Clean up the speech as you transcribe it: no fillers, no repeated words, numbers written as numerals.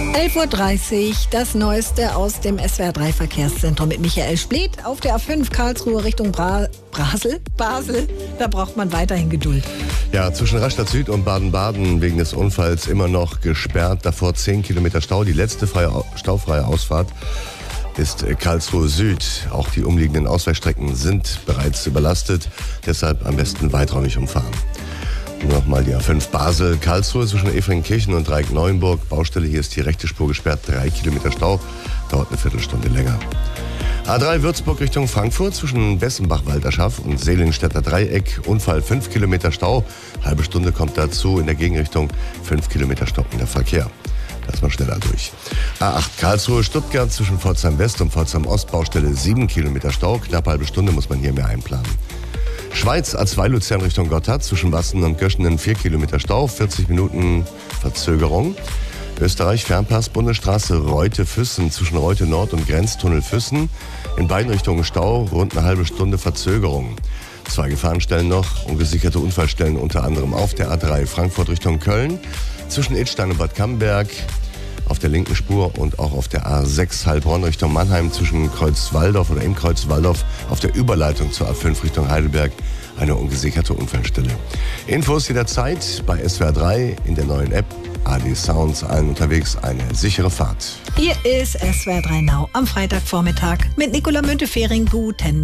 11:30 Uhr, das Neueste aus dem SWR3 Verkehrszentrum mit Michael Spleth auf der A5 Karlsruhe Richtung Basel. Da braucht man weiterhin Geduld. Ja, zwischen Rastatt Süd und Baden-Baden wegen des Unfalls immer noch gesperrt. Davor 10 Kilometer Stau. Die letzte staufreie Ausfahrt ist Karlsruhe Süd. Auch die umliegenden Ausweichstrecken sind bereits überlastet. Deshalb am besten weiträumig umfahren. Nochmal die A5 Basel, Karlsruhe zwischen Efringkirchen und Dreieck-Neuenburg. Baustelle, hier ist die rechte Spur gesperrt, 3 Kilometer Stau, dauert eine Viertelstunde länger. A3 Würzburg Richtung Frankfurt zwischen Bessenbach-Walderschaft und Seelingstädter Dreieck. Unfall, 5 Kilometer Stau, halbe Stunde kommt dazu. In der Gegenrichtung 5 Kilometer stockender Verkehr. Da ist man schneller durch. A8 Karlsruhe Stuttgart zwischen Pforzheim West und Pforzheim Ost. Baustelle 7 Kilometer Stau, knapp halbe Stunde muss man hier mehr einplanen. Schweiz A2 Luzern Richtung Gotthard zwischen Wassen und Göschenen 4 Kilometer Stau, 40 Minuten Verzögerung. Österreich Fernpass Bundesstraße Reute-Füssen zwischen Reute Nord und Grenztunnel Füssen. In beiden Richtungen Stau, rund eine halbe Stunde Verzögerung. 2 Gefahrenstellen noch, ungesicherte Unfallstellen unter anderem auf der A3 Frankfurt Richtung Köln zwischen Idstein und Bad Camberg auf der linken Spur und auch auf der A6 Heilbronn Richtung Mannheim zwischen Kreuzwaldorf oder im Kreuzwaldorf auf der Überleitung zur A5 Richtung Heidelberg eine ungesicherte Unfallstelle. Infos jederzeit bei SWR3 in der neuen App AD Sounds, allen unterwegs eine sichere Fahrt. Hier ist SWR3 Now am Freitagvormittag mit Nicola Müntefering. Guten